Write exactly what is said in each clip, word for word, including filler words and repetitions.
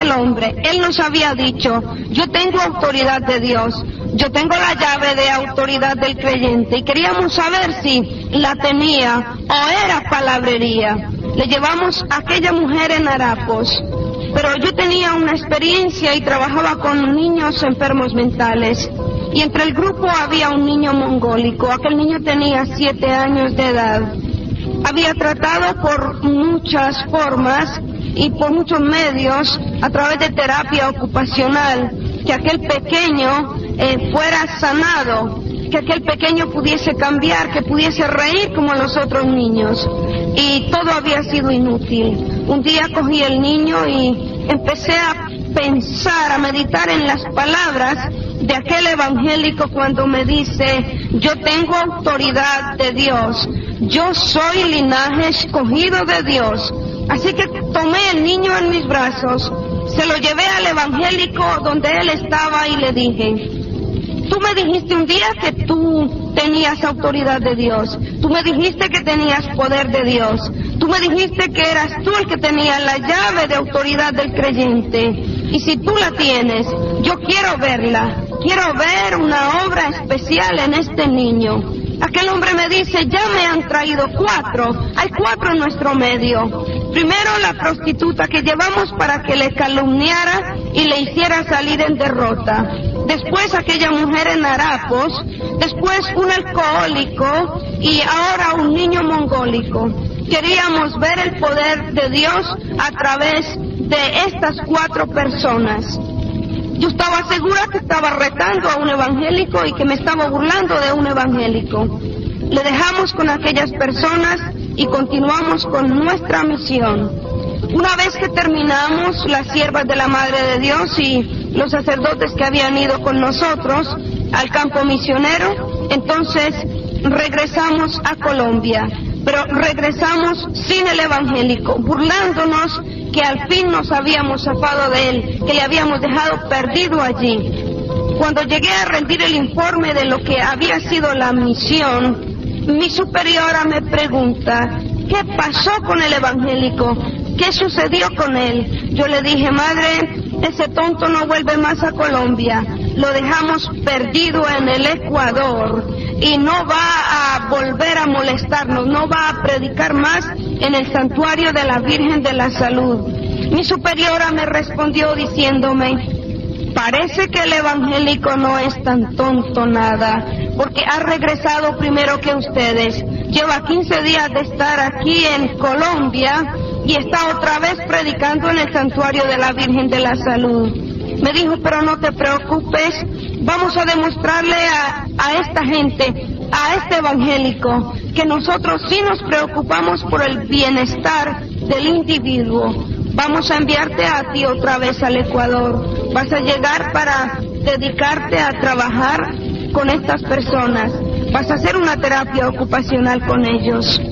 aquel hombre, él nos había dicho, yo tengo autoridad de Dios, yo tengo la llave de autoridad del creyente, y queríamos saber si la tenía o era palabrería. Le llevamos a aquella mujer en harapos, pero yo tenía una experiencia y trabajaba con niños enfermos mentales, y entre el grupo había un niño mongólico. Aquel niño tenía siete años de edad. Había tratado por muchas formas y por muchos medios, a través de terapia ocupacional, que aquel pequeño eh, fuera sanado, que aquel pequeño pudiese cambiar, que pudiese reír como los otros niños, y todo había sido inútil. Un día cogí el niño y empecé a pensar, a meditar en las palabras de aquel evangélico cuando me dice, yo tengo autoridad de Dios, yo soy linaje escogido de Dios. Así que tomé el niño en mis brazos, se lo llevé al evangélico donde él estaba y le dije, tú me dijiste un día que tú tenías autoridad de Dios, tú me dijiste que tenías poder de Dios, tú me dijiste que eras tú el que tenía la llave de autoridad del creyente, y si tú la tienes, yo quiero verla, quiero ver una obra especial en este niño. Aquel hombre me dice, ya me han traído cuatro, hay cuatro en nuestro medio. Primero la prostituta que llevamos para que le calumniara y le hiciera salir en derrota. Después aquella mujer en harapos, después un alcohólico y ahora un niño mongólico. Queríamos ver el poder de Dios a través de estas cuatro personas. Yo estaba segura que estaba retando a un evangélico y que me estaba burlando de un evangélico. Le dejamos con aquellas personas y continuamos con nuestra misión. Una vez que terminamos, las siervas de la Madre de Dios y los sacerdotes que habían ido con nosotros al campo misionero, entonces regresamos a Colombia. Pero regresamos sin el evangélico, burlándonos que al fin nos habíamos zafado de él, que le habíamos dejado perdido allí. Cuando llegué a rendir el informe de lo que había sido la misión, mi superiora me pregunta, ¿qué pasó con el evangélico? ¿Qué sucedió con él? Yo le dije, madre, ese tonto no vuelve más a Colombia, lo dejamos perdido en el Ecuador y no va a volver a molestarnos, no va a predicar más en el santuario de la Virgen de la Salud. Mi superiora me respondió diciéndome, parece que el evangélico no es tan tonto nada, porque ha regresado primero que ustedes, lleva quince días de estar aquí en Colombia y está otra vez predicando en el santuario de la Virgen de la Salud. Me dijo, pero no te preocupes, vamos a demostrarle a, a esta gente, a este evangélico, que nosotros sí nos preocupamos por el bienestar del individuo. Vamos a enviarte a ti otra vez al Ecuador. Vas a llegar para dedicarte a trabajar con estas personas. Vas a hacer una terapia ocupacional con ellos.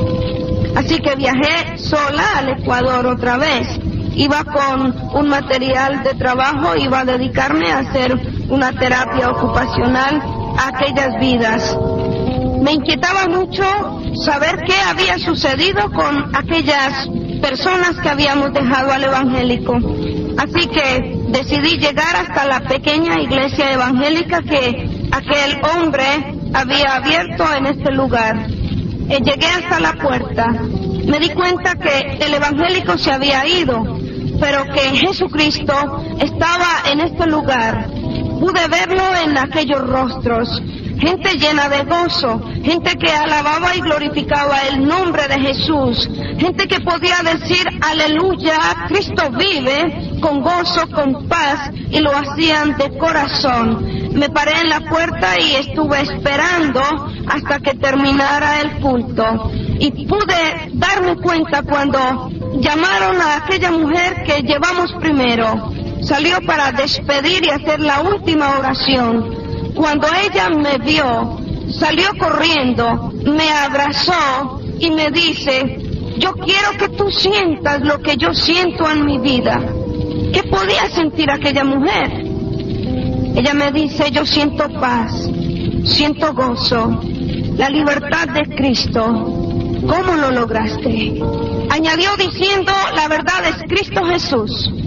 Así que viajé sola al Ecuador otra vez. Iba con un material de trabajo, iba a dedicarme a hacer una terapia ocupacional a aquellas vidas. Me inquietaba mucho saber qué había sucedido con aquellas personas que habíamos dejado al evangélico. Así que decidí llegar hasta la pequeña iglesia evangélica que aquel hombre había abierto en este lugar. Eh, llegué hasta la puerta. Me di cuenta que el evangélico se había ido, pero que Jesucristo estaba en este lugar. Pude verlo en aquellos rostros, gente llena de gozo, gente que alababa y glorificaba el nombre de Jesús, gente que podía decir aleluya, Cristo vive, con gozo, con paz, y lo hacían de corazón. Me paré en la puerta y estuve esperando hasta que terminara el culto, y pude darme cuenta cuando llamaron a aquella mujer que llevamos primero. Salió para despedir y hacer la última oración. Cuando ella me vio, salió corriendo, me abrazó y me dice, yo quiero que tú sientas lo que yo siento en mi vida. ¿Qué podía sentir aquella mujer? Ella me dice, yo siento paz, siento gozo, la libertad de Cristo. ¿Cómo lo lograste? Añadió diciendo, la verdad es Cristo Jesús.